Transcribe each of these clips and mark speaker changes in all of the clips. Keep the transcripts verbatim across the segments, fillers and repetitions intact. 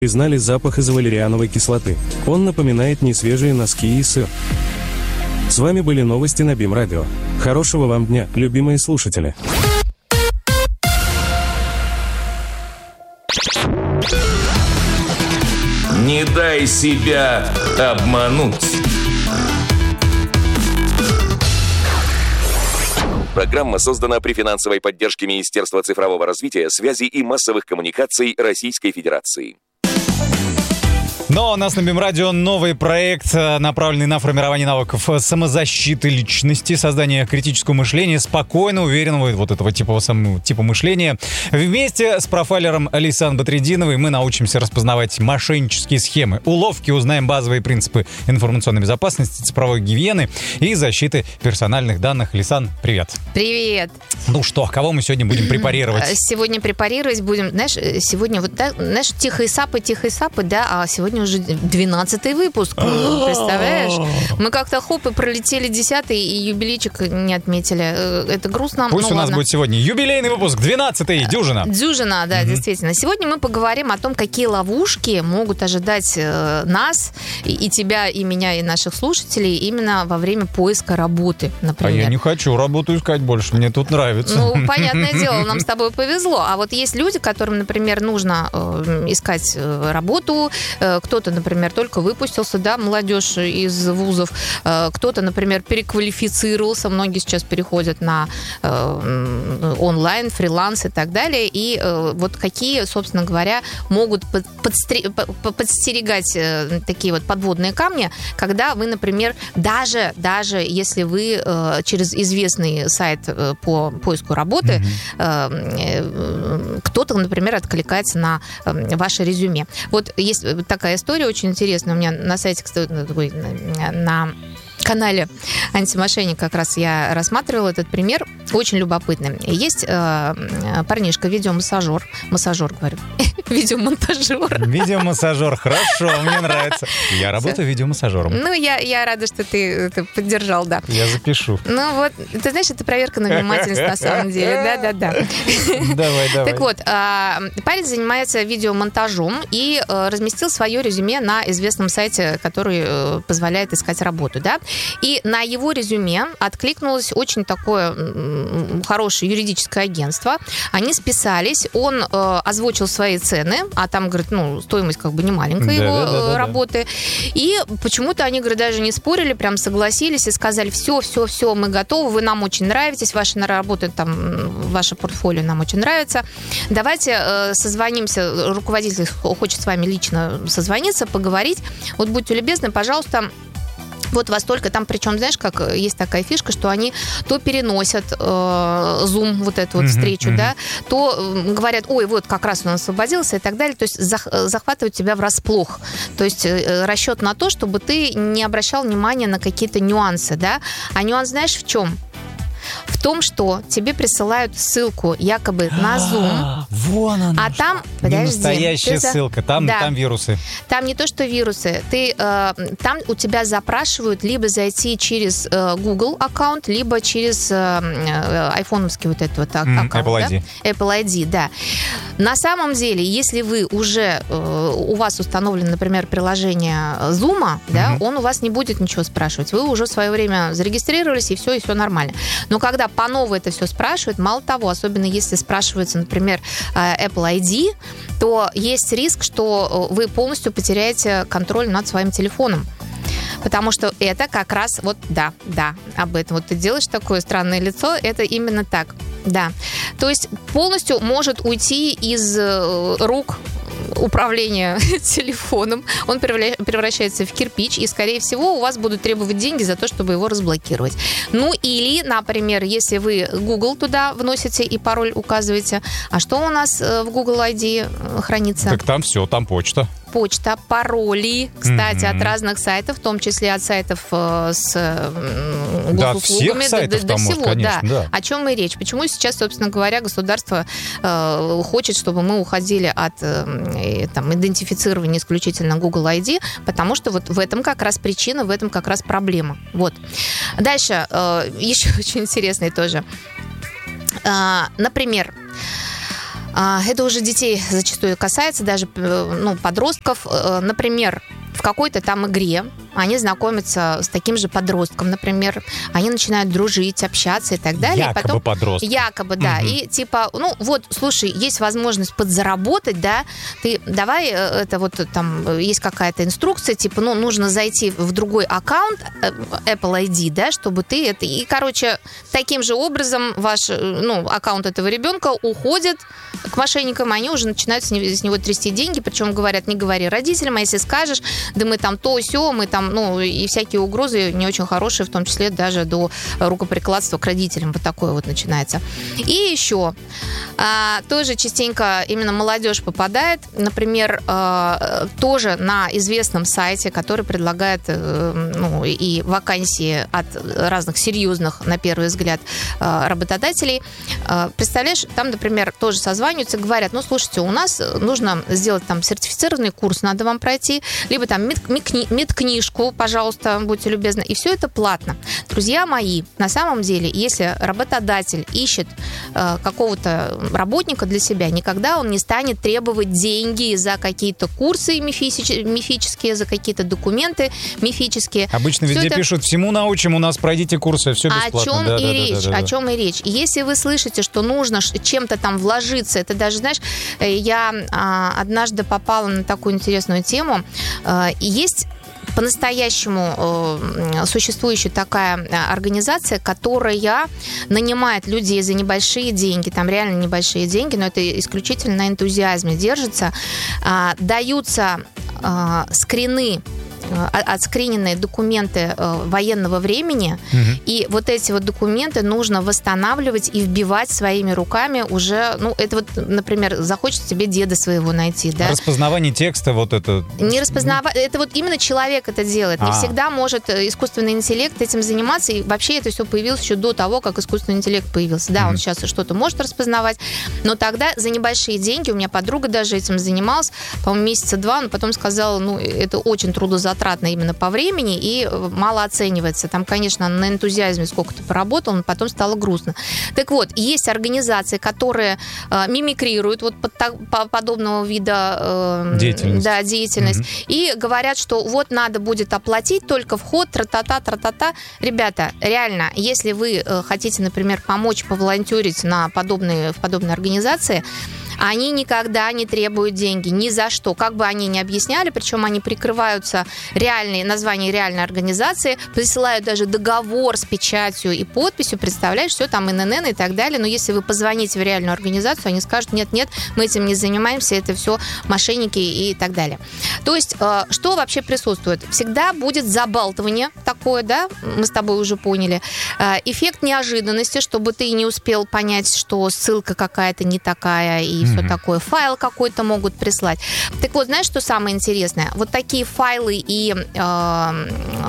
Speaker 1: Признали запах из валериановой кислоты. Он напоминает несвежие носки и сыр. С вами были новости на БИМ Радио. Хорошего вам дня, любимые слушатели.
Speaker 2: Не дай себя обмануть. Программа создана при финансовой поддержке Министерства цифрового развития, связи и массовых коммуникаций Российской Федерации.
Speaker 3: Но у нас на БИМ Радио новый проект, направленный на формирование навыков самозащиты личности, создание критического мышления, спокойно, уверенного вот этого типа, самого, типа мышления. Вместе с профайлером Лейсан Батрединовой мы научимся распознавать мошеннические схемы, уловки, узнаем базовые принципы информационной безопасности, цифровой гигиены и защиты персональных данных. Лейсан, привет.
Speaker 4: Привет.
Speaker 3: Ну что, кого мы сегодня будем препарировать?
Speaker 4: Сегодня препарировать будем, знаешь, сегодня вот, да, знаешь, тихие сапы, тихие сапы, да, а сегодня уже двенадцатый выпуск, представляешь? Мы как-то хоп и пролетели десятый, и юбилейчик не отметили. Это грустно.
Speaker 3: Пусть
Speaker 4: ну,
Speaker 3: у нас
Speaker 4: ладно.
Speaker 3: будет сегодня юбилейный выпуск, двенадцатый, дюжина.
Speaker 4: Дюжина, да,
Speaker 3: Мгм.
Speaker 4: действительно. Сегодня мы поговорим о том, какие ловушки могут ожидать э, нас, и, и тебя, и меня, и наших слушателей именно во время поиска работы,
Speaker 3: А
Speaker 4: например.
Speaker 3: я не хочу работу искать больше, мне тут нравится.
Speaker 4: Ну, понятное дело, нам с тобой повезло. А вот есть люди, которым, например, нужно э, искать э, работу, э, кто-то, например, только выпустился, да, молодежь из вузов, э, кто-то, например, переквалифицировался, многие сейчас переходят на э, онлайн, фриланс и так далее. И э, вот какие, собственно говоря, могут под, подстри, под, подстерегать э, такие вот подводные камни, когда вы, например, даже, даже если вы э, через известный сайт э, по поиску работы, mm-hmm. э, кто-то, например, откликается на э, ваше резюме. Вот есть такая история очень интересная у меня на сайте, кстати, на, на канале «Антимошенник» как раз я рассматривала этот пример. Очень любопытный. Есть э, парнишка, видеомассажер. Массажер, говорю. Видеомонтажер.
Speaker 3: Видеомассажер, хорошо, мне нравится. Я работаю видеомассажером.
Speaker 4: Ну, я, я рада, что ты это поддержал, да.
Speaker 3: Я запишу.
Speaker 4: Ну, вот, ты знаешь, это проверка на внимательность на самом деле. Да-да-да.
Speaker 3: Давай, давай.
Speaker 4: Так вот, парень занимается видеомонтажом и разместил свое резюме на известном сайте, который позволяет искать работу, да. И на его резюме откликнулось очень такое хорошее юридическое агентство. Они списались, он озвучил свои цены, а там, говорит, ну, стоимость как бы не маленькая
Speaker 3: да,
Speaker 4: его
Speaker 3: да, да,
Speaker 4: работы. Да. И почему-то они, говорит, даже не спорили, прям согласились и сказали, все, все, все, мы готовы, вы нам очень нравитесь, ваша работа, там, ваше портфолио нам очень нравится. Давайте э, созвонимся, руководитель хочет с вами лично созвониться, поговорить. Вот будьте любезны, пожалуйста, вот вас только там, причем, знаешь, как есть такая фишка, что они то переносят э, Zoom, вот эту вот mm-hmm, встречу, mm-hmm. да, то э, говорят, ой, вот как раз он освободился и так далее, то есть зах- захватывают тебя врасплох. То есть э, расчет на то, чтобы ты не обращал внимания на какие-то нюансы, да. А нюанс знаешь в чем? В том, что тебе присылают ссылку якобы на Zoom,
Speaker 3: вон она,
Speaker 4: а там, подожди,
Speaker 3: не настоящая
Speaker 4: за...
Speaker 3: ссылка, там,
Speaker 4: да.
Speaker 3: там вирусы.
Speaker 4: Там не то, что вирусы, ты, э, там у тебя запрашивают либо зайти через э, Google аккаунт, либо через э, айфоновский вот этот вот аккаунт.
Speaker 3: Mm, Apple ай ди.
Speaker 4: Да? Apple ай ди, да. На самом деле, если вы уже, э, у вас установлено, например, приложение Zoom, mm-hmm. да, он у вас не будет ничего спрашивать. Вы уже в свое время зарегистрировались, и все, и все нормально. Но когда по новой это все спрашивают, мало того, особенно если спрашивается, например, Apple ай ди, то есть риск, что вы полностью потеряете контроль над своим телефоном. Потому что это как раз, вот да, да, об этом. Вот ты делаешь такое странное лицо, это именно так, да. То есть полностью может уйти из рук управления телефоном, он превращается в кирпич, и, скорее всего, у вас будут требовать деньги за то, чтобы его разблокировать. Ну, или, например, если вы Google туда вносите и пароль указываете, а что у нас в Google ай ди хранится?
Speaker 3: Так там все, там почта.
Speaker 4: Почта, пароли, кстати,
Speaker 3: mm-hmm.
Speaker 4: от разных сайтов, в том числе от сайтов э, с э, госуслугами.
Speaker 3: Да, всех сайтов
Speaker 4: до,
Speaker 3: там
Speaker 4: до
Speaker 3: может,
Speaker 4: всего,
Speaker 3: конечно,
Speaker 4: да.
Speaker 3: да.
Speaker 4: О чем и речь? Почему сейчас, собственно говоря, государство э, хочет, чтобы мы уходили от э, там, идентифицирования исключительно Google ай ди, потому что вот в этом как раз причина, в этом как раз проблема. Вот. Дальше, э, еще очень интересный тоже. Э, например, Это уже детей зачастую касается, даже ну, подростков. Например, в какой-то там игре они знакомятся с таким же подростком, например, они начинают дружить, общаться и так далее.
Speaker 3: Якобы
Speaker 4: потом,
Speaker 3: подросток.
Speaker 4: Якобы, да. Угу. И типа, ну вот, слушай, есть возможность подзаработать, да, ты давай, это вот там есть какая-то инструкция, типа, ну, нужно зайти в другой аккаунт, Apple ай ди, да, чтобы ты это... И, короче, таким же образом ваш, ну, аккаунт этого ребенка уходит к мошенникам, они уже начинают с него трясти деньги, причем говорят, не говори родителям, а если скажешь, да мы там то, сё, мы там, ну, и всякие угрозы не очень хорошие, в том числе даже до рукоприкладства к родителям, вот такое вот начинается. И еще, а, тоже частенько именно молодежь попадает, например, а, тоже на известном сайте, который предлагает, а, ну, и вакансии от разных серьезных, на первый взгляд, а, работодателей. А, представляешь, там, например, тоже созваниваются, говорят, ну, слушайте, у нас нужно сделать там сертифицированный курс, надо вам пройти, либо там медкнижку, пожалуйста, будьте любезны. И все это платно. Друзья мои, на самом деле, если работодатель ищет э, какого-то работника для себя, никогда он не станет требовать деньги за какие-то курсы мифические, мифические за какие-то документы мифические.
Speaker 3: Обычно все везде это... пишут, всему научим, у нас пройдите курсы, все бесплатно.
Speaker 4: О чем
Speaker 3: да,
Speaker 4: и
Speaker 3: да,
Speaker 4: речь,
Speaker 3: да, да, да.
Speaker 4: о чем и речь. Если вы слышите, что нужно чем-то там вложиться, это даже, знаешь, я а, однажды попала на такую интересную тему. Есть по-настоящему существующая такая организация, которая нанимает людей за небольшие деньги, там реально небольшие деньги, но это исключительно на энтузиазме держится, даются скрины, отскриненные документы военного времени, угу. И вот эти вот документы нужно восстанавливать и вбивать своими руками уже, ну, это вот, например, захочется тебе деда своего найти, да?
Speaker 3: Распознавание текста, вот это...
Speaker 4: Не распознавать, это вот именно человек это делает. А. Не всегда может искусственный интеллект этим заниматься, и вообще это все появилось еще до того, как искусственный интеллект появился. Да, угу. Он сейчас что-то может распознавать, но тогда за небольшие деньги, у меня подруга даже этим занималась, по-моему, месяца два, но потом сказала, ну, это очень трудозатратно именно по времени и мало оценивается. Там, конечно, на энтузиазме сколько-то поработал, но потом стало грустно. Так вот, есть организации, которые э, мимикрируют вот под так, по подобного вида э, деятельность, да, деятельность mm-hmm. и говорят, что вот надо будет оплатить только вход, тра-та-та, тра-та-та. Ребята, реально, если вы э, хотите, например, помочь поволонтерить на подобные, в подобной организации, они никогда не требуют деньги, ни за что. Как бы они ни объясняли, причем они прикрываются реальные, названием реальной организации, присылают даже договор с печатью и подписью, представляешь, все там ИНН и так далее. Но если вы позвоните в реальную организацию, они скажут, нет-нет, мы этим не занимаемся, это все мошенники и так далее. То есть, что вообще присутствует? Всегда будет забалтывание такое, да, мы с тобой уже поняли. Эффект неожиданности, чтобы ты не успел понять, что ссылка какая-то не такая и все такое. Файл какой-то могут прислать. Так вот, знаешь, что самое интересное? Вот такие файлы и э,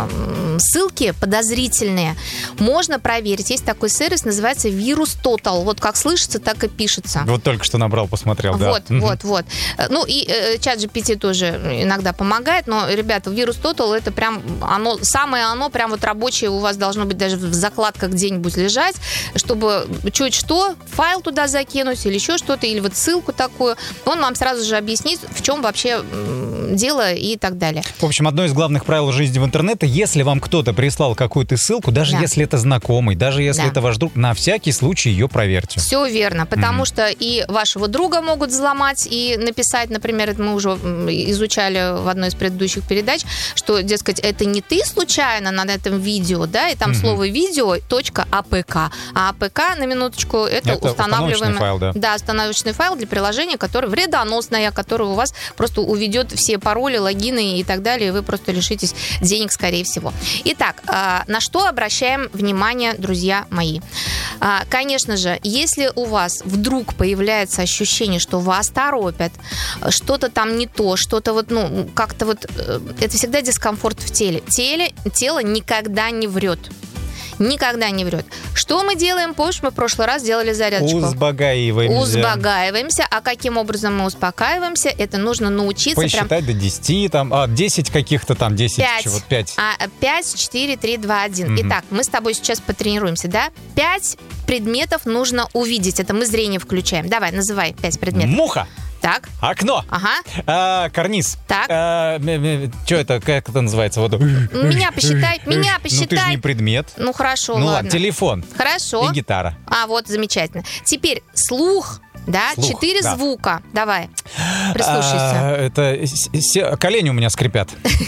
Speaker 4: ссылки подозрительные можно проверить. Есть такой сервис, называется VirusTotal. Вот как слышится, так и пишется.
Speaker 3: Вот только что набрал, посмотрел, да.
Speaker 4: Вот, вот, вот. Ну и э, чат джи пи ти тоже иногда помогает, но, ребята, VirusTotal это прям оно, самое оно, прям вот рабочее у вас должно быть даже в закладках где-нибудь лежать, чтобы чуть что, файл туда закинуть или еще что-то, или вот ссылку такую, он вам сразу же объяснит, в чем вообще дело и так далее.
Speaker 3: В общем, одно из главных правил жизни в интернете, если вам кто-то прислал какую-то ссылку, даже да. если это знакомый, даже если да. это ваш друг, на всякий случай ее проверьте.
Speaker 4: Все верно, потому mm-hmm. что и вашего друга могут взломать и написать, например, это мы уже изучали в одной из предыдущих передач, что, дескать, это не ты случайно на этом видео, да, и там mm-hmm. слово видео точка апк, а апк, на минуточку, это, это устанавливаемый
Speaker 3: файл, да.
Speaker 4: да, установочный файл для приложения, которое вредоносное, которое у вас просто уведет все пароли, логины и так далее, и вы просто лишитесь денег, скорее всего. Итак, на что обращаем внимание, друзья мои? Конечно же, если у вас вдруг появляется ощущение, что вас торопят, что-то там не то, что-то вот, ну, как-то вот, это всегда дискомфорт в теле. Теле, тело никогда не врет. Никогда не врет. Что мы делаем? Помнишь, мы в прошлый раз делали зарядочку?
Speaker 3: Узбагаиваемся.
Speaker 4: Узбагаиваемся. А каким образом мы успокаиваемся? Это нужно научиться.
Speaker 3: Посчитать
Speaker 4: прям...
Speaker 3: до десяти, там, а, десять каких-то там, десять,
Speaker 4: пять.
Speaker 3: чего, пять.
Speaker 4: А, пять, четыре, три, два, один.
Speaker 3: Мгм.
Speaker 4: Итак, мы с тобой сейчас потренируемся, да? Пять предметов нужно увидеть. Это мы зрение включаем. Давай, называй пять предметов.
Speaker 3: Муха.
Speaker 4: Так,
Speaker 3: Окно.
Speaker 4: ага.
Speaker 3: А, карниз.
Speaker 4: Так.
Speaker 3: А, что это, как это называется? Вот.
Speaker 4: Меня посчитай, меня
Speaker 3: Ну ты же
Speaker 4: посчитай.
Speaker 3: не предмет.
Speaker 4: Ну, хорошо,
Speaker 3: Ну
Speaker 4: ладно.
Speaker 3: ладно, телефон
Speaker 4: Хорошо.
Speaker 3: и гитара.
Speaker 4: А, вот, замечательно. Теперь слух, да?
Speaker 3: Слух,
Speaker 4: Четыре
Speaker 3: да.
Speaker 4: звука. Давай, прислушайся.
Speaker 3: А, это с- с- колени у меня скрипят.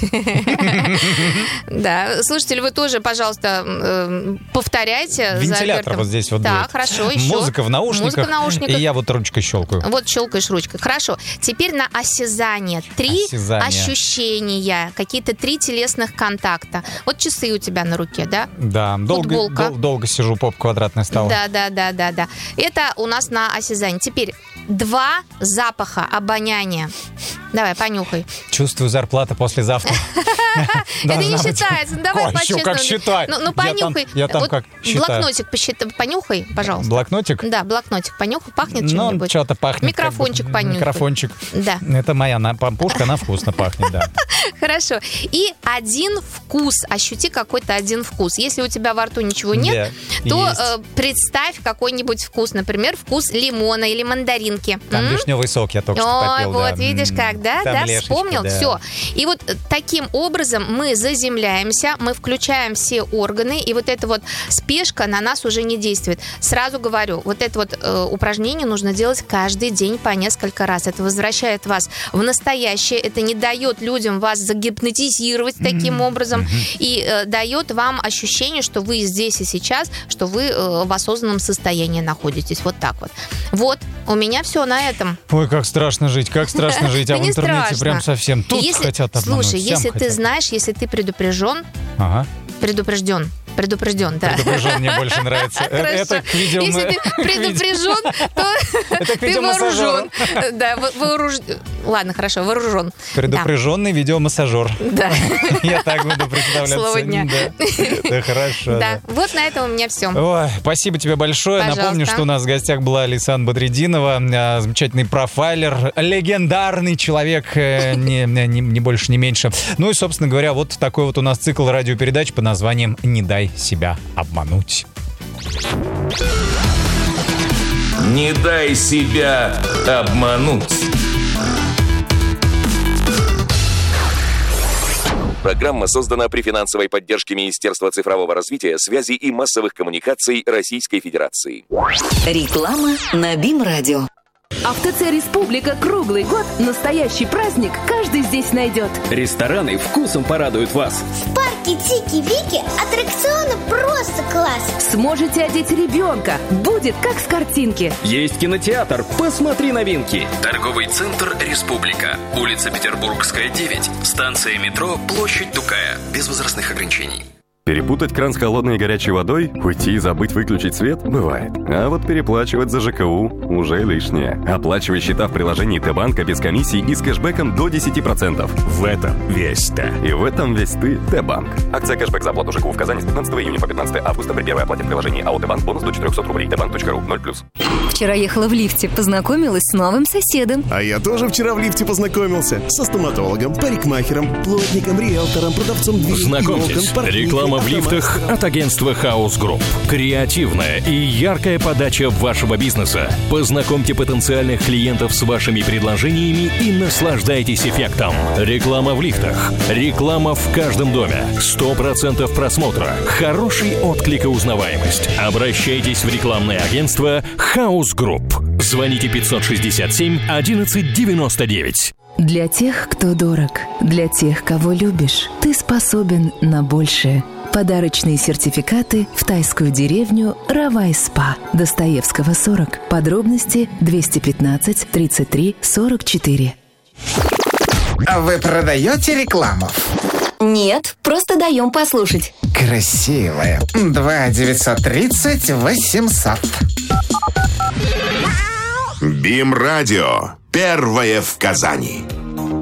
Speaker 4: Да, слушатели, вы тоже, пожалуйста, э, повторяйте. за
Speaker 3: Вентилятор
Speaker 4: Альбертом.
Speaker 3: вот здесь вот
Speaker 4: Так,
Speaker 3: будет.
Speaker 4: хорошо, еще.
Speaker 3: Музыка в наушниках.
Speaker 4: Музыка в наушниках.
Speaker 3: И я вот ручкой щелкаю.
Speaker 4: Вот щелкаешь ручкой. Хорошо. Теперь на осязание. Три
Speaker 3: Осязание.
Speaker 4: ощущения. Какие-то три телесных контакта. Вот часы у тебя на руке, да?
Speaker 3: Да, долго,
Speaker 4: Футболка.
Speaker 3: дол- долго сижу, поп квадратная стала.
Speaker 4: Да, да, да, да, да. Это у нас на осязание. Теперь два запаха обоняния. Давай, понюхай.
Speaker 3: Чувствую зарплата послезавтра.
Speaker 4: Это не
Speaker 3: Должна быть.
Speaker 4: считается. Ну, давай
Speaker 3: Ой, еще
Speaker 4: по-честному.
Speaker 3: как считай.
Speaker 4: Ну, ну,
Speaker 3: Я там-
Speaker 4: понюхай.
Speaker 3: я там
Speaker 4: Вот
Speaker 3: как считаю.
Speaker 4: блокнотик посчитай, понюхай, пожалуйста.
Speaker 3: Блокнотик?
Speaker 4: Да, блокнотик понюхай. Пахнет
Speaker 3: Ну,
Speaker 4: чем-нибудь?
Speaker 3: что-то пахнет.
Speaker 4: Микрофончик
Speaker 3: как бы.
Speaker 4: понюхай.
Speaker 3: Микрофончик.
Speaker 4: Да.
Speaker 3: Это моя на- пампушка, она вкусно пахнет, да.
Speaker 4: Хорошо. И один вкус. Ощути какой-то один вкус. Если у тебя во рту ничего нет,
Speaker 3: Да,
Speaker 4: то
Speaker 3: есть.
Speaker 4: э, представь какой-нибудь вкус. Например, вкус лимона или мандаринки.
Speaker 3: Там
Speaker 4: М?
Speaker 3: вишневый сок я только что
Speaker 4: Ой,
Speaker 3: попил.
Speaker 4: вот,
Speaker 3: да.
Speaker 4: видишь
Speaker 3: М,
Speaker 4: как, да,
Speaker 3: там
Speaker 4: да,
Speaker 3: лешечка,
Speaker 4: вспомнил,
Speaker 3: да.
Speaker 4: все. И вот э, таким образом мы заземляемся, мы включаем все органы, и вот эта вот спешка на нас уже не действует. Сразу говорю, вот это вот э, упражнение нужно делать каждый день по несколько раз. Это возвращает вас в настоящее, это не дает людям вас загипнотизировать таким образом, и э, дает вам ощущение, что вы здесь и сейчас, что вы э, в осознанном состоянии находитесь. Вот так вот. Вот, у меня все на этом.
Speaker 3: Ой, как страшно жить, как страшно жить. А
Speaker 4: Да
Speaker 3: в
Speaker 4: не
Speaker 3: интернете
Speaker 4: страшно.
Speaker 3: прям совсем. Тут
Speaker 4: Если-
Speaker 3: хотят обмануть.
Speaker 4: Слушай,
Speaker 3: сям
Speaker 4: если ты
Speaker 3: хотят.
Speaker 4: знаешь, если ты предупрежден,
Speaker 3: Ага.
Speaker 4: предупрежден, предупрежден, да.
Speaker 3: Предупрежден мне больше нравится. Э,
Speaker 4: Хорошо.
Speaker 3: Это к видео...
Speaker 4: Если ты предупрежен, то
Speaker 3: Это к
Speaker 4: ты
Speaker 3: видеомассажеру.
Speaker 4: вооружен. Да, во- вооружен. Ладно, хорошо, вооружен.
Speaker 3: Предупрежденный видеомассажер.
Speaker 4: Да.
Speaker 3: Я так буду представляться.
Speaker 4: Слово дня.
Speaker 3: Да. Да, хорошо.
Speaker 4: Да,
Speaker 3: да.
Speaker 4: вот на этом у меня все.
Speaker 3: Ой, спасибо тебе большое.
Speaker 4: Пожалуйста.
Speaker 3: Напомню, что у нас в гостях была Алисан Бадридинова, э, замечательный профайлер, легендарный человек, э, не, не, не больше, не меньше. Ну и, собственно говоря, вот такой вот у нас цикл радиопередач под названием «Не дай себя обмануть».
Speaker 2: Не дай себя обмануть. Программа создана при финансовой поддержке Министерства цифрового развития, связи и массовых коммуникаций Российской Федерации.
Speaker 5: Реклама на БИМ-радио.
Speaker 6: А в ТЦ «Республика» круглый год настоящий праздник каждый здесь найдет.
Speaker 7: Рестораны вкусом порадуют вас.
Speaker 8: В парке Тики-Вики аттракционы просто класс.
Speaker 6: Сможете одеть ребенка. Будет как с картинки.
Speaker 7: Есть кинотеатр, посмотри новинки. Торговый центр «Республика». Улица Петербургская, девять. Станция метро «Площадь Тукая». Без возрастных ограничений.
Speaker 9: Перепутать кран с холодной и горячей водой, уйти и забыть выключить свет – бывает. А вот переплачивать за ЖКУ – уже лишнее. Оплачивай счета в приложении Т-банка без комиссии и с кэшбэком до десять процентов. В этом весь ты. И в этом весь ты – Т-банк. Акция кэшбэк за оплату ЖКУ в Казани с пятнадцатого июня по пятнадцатое августа при первой оплате в приложении АО Т-банк бонус до четыреста рублей. Т банк точка ру. ноль плюс.
Speaker 5: Вчера ехала в лифте, познакомилась с новым соседом.
Speaker 10: А я тоже вчера в лифте познакомился. Со стоматологом, парикмахером, плотником, риэлтором, продавцом дверей.
Speaker 11: Знакомьтесь, реклама в лифтах от агентства House Group. Креативная и яркая подача вашего бизнеса. Познакомьте потенциальных клиентов с вашими предложениями и наслаждайтесь эффектом. Реклама в лифтах. Реклама в каждом доме. сто процентов просмотра. Хороший отклик и узнаваемость. Обращайтесь в рекламное агентство House Group. Звоните пятьсот шестьдесят семь одиннадцать девяносто девять.
Speaker 5: Для тех, кто дорог, для тех, кого любишь, ты способен на большее. Подарочные сертификаты в тайскую деревню Равай-Спа. Достоевского, сорок. Подробности двести пятнадцать тридцать три сорок четыре.
Speaker 12: А вы продаете рекламу?
Speaker 5: Нет, просто даем послушать.
Speaker 12: Красивая. два девятьсот тридцать восемьсот.
Speaker 13: БИМ-радио. Первое в Казани.